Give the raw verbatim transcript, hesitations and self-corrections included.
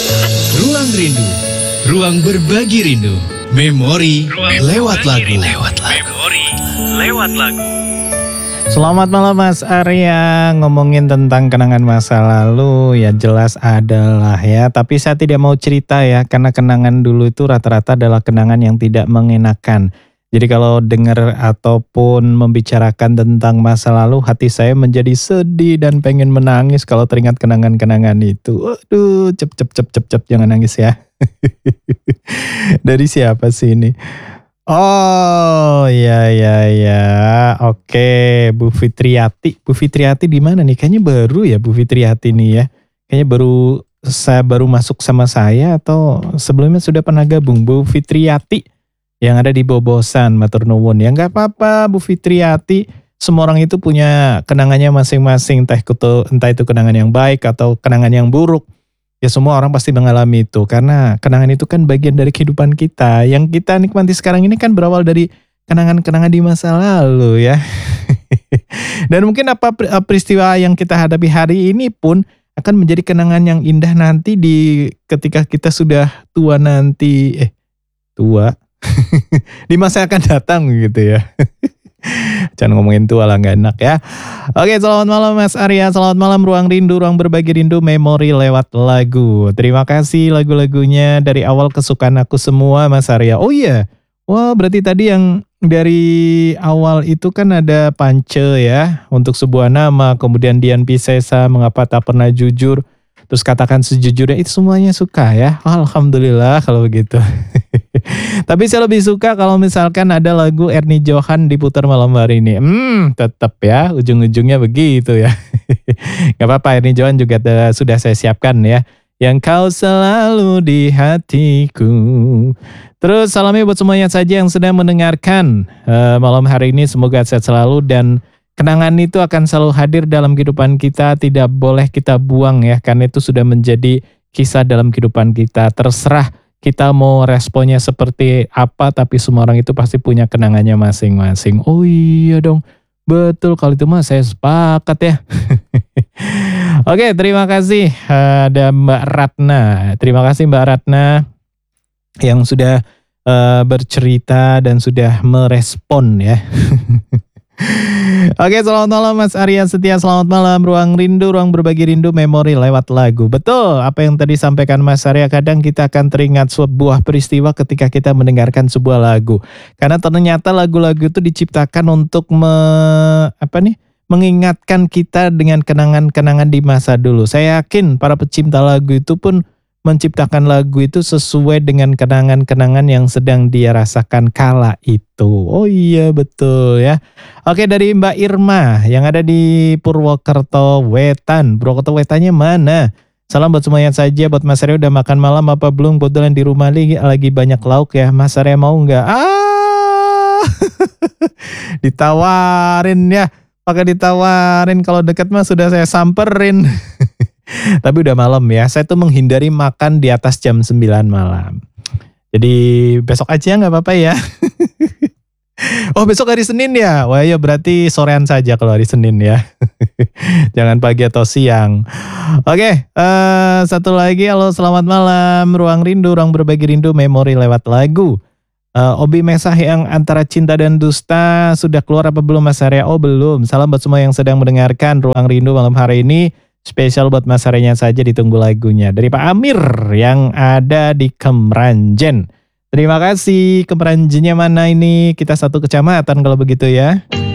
Ruang Rindu, ruang berbagi rindu. Memori lewat lagu. Lewat lagu. Memori lewat lagu. Selamat malam Mas Arya, ngomongin tentang kenangan masa lalu ya jelas adalah ya. Tapi saya tidak mau cerita ya, karena kenangan dulu itu rata-rata adalah kenangan yang tidak mengenakan. Jadi kalau dengar ataupun membicarakan tentang masa lalu, hati saya menjadi sedih dan pengen menangis kalau teringat kenangan-kenangan itu. Aduh, cep cep cep cep cep, jangan nangis ya. Dari siapa sih ini? Oh, ya ya ya. Oke, Bu Fitriati. Bu Fitriati di mana nih? Kayaknya baru ya Bu Fitriati nih ya. Kayaknya baru saya baru masuk sama saya atau sebelumnya sudah pernah gabung. Bu Fitriati yang ada di Bobosan, matur nuwun. Ya nggak apa-apa Bu Fitriati. Semua orang itu punya kenangannya masing-masing, entah itu, entah itu kenangan yang baik atau kenangan yang buruk. Ya semua orang pasti mengalami itu, karena kenangan itu kan bagian dari kehidupan kita. Yang kita nikmati sekarang ini kan berawal dari kenangan-kenangan di masa lalu ya. Dan mungkin apa peristiwa yang kita hadapi hari ini pun akan menjadi kenangan yang indah nanti di ketika kita sudah tua nanti. Eh, tua? Di masa yang akan datang gitu ya. Jangan ngomongin tua lah, gak enak ya. Oke, selamat malam Mas Arya, selamat malam Ruang Rindu, Ruang Berbagi Rindu, Memori lewat lagu. Terima kasih lagu-lagunya dari awal kesukaan aku semua Mas Arya. Oh iya, wah berarti tadi yang dari awal itu kan ada Pance ya, untuk sebuah nama, kemudian Dian Piscesa, Mengapa Tak Pernah Jujur, terus Katakan Sejujurnya, itu semuanya suka ya. Alhamdulillah kalau begitu. Tapi saya lebih suka kalau misalkan ada lagu Ernie Johan diputar malam hari ini. Hmm, tetap ya, ujung-ujungnya begitu ya. Gak apa-apa, Ernie Johan juga te- sudah saya siapkan ya. Yang kau selalu di hatiku. Terus salamnya buat semuanya saja yang sedang mendengarkan uh, malam hari ini. Semoga sehat selalu dan kenangan itu akan selalu hadir dalam kehidupan kita. Tidak boleh kita buang ya, karena itu sudah menjadi kisah dalam kehidupan kita. Terserah kita mau responnya seperti apa, tapi semua orang itu pasti punya kenangannya masing-masing. Oh iya dong, betul, kalau itu mah saya sepakat ya. Oke, terima kasih ada Mbak Ratna. Terima kasih Mbak Ratna yang sudah uh, bercerita dan sudah merespon ya. Oke, selamat malam Mas Arya Setia, selamat malam Ruang Rindu, Ruang Berbagi Rindu, Memori lewat lagu. Betul, apa yang tadi sampaikan Mas Arya, kadang kita akan teringat sebuah peristiwa ketika kita mendengarkan sebuah lagu. Karena ternyata lagu-lagu itu diciptakan untuk me, apa nih, mengingatkan kita dengan kenangan-kenangan di masa dulu. Saya yakin para pecinta lagu itu pun menciptakan lagu itu sesuai dengan kenangan-kenangan yang sedang dia rasakan kala itu. Oh iya betul ya. Oke, dari Mbak Irma yang ada di Purwokerto Wetan. Purwokerto Wetannya mana? Salam buat semuanya saja. Buat Mas Arya, udah makan malam apa belum? Kebetulan di rumah lagi, lagi banyak lauk ya. Mas Arya mau nggak? Ah, ditawarin ya. Pakai ditawarin, kalau deket mah sudah saya samperin. Tapi udah malam ya, saya tuh menghindari makan di atas jam sembilan malam. Jadi besok aja gak apa-apa ya. Oh besok hari Senin ya? Wah ya berarti sorean saja kalau hari Senin ya. Jangan pagi atau siang. Oke, uh, satu lagi, halo selamat malam Ruang Rindu, Ruang Berbagi Rindu, Memori lewat lagu. Uh, Obi Mesah yang Antara Cinta dan Dusta sudah keluar apa belum Mas Arya? Oh belum. Salam buat semua yang sedang mendengarkan Ruang Rindu malam hari ini. Spesial buat Mas Aryanya saja, ditunggu lagunya. Dari Pak Amir yang ada di Kemranjen. Terima kasih. Kemranjennya mana ini? Kita satu kecamatan kalau begitu ya.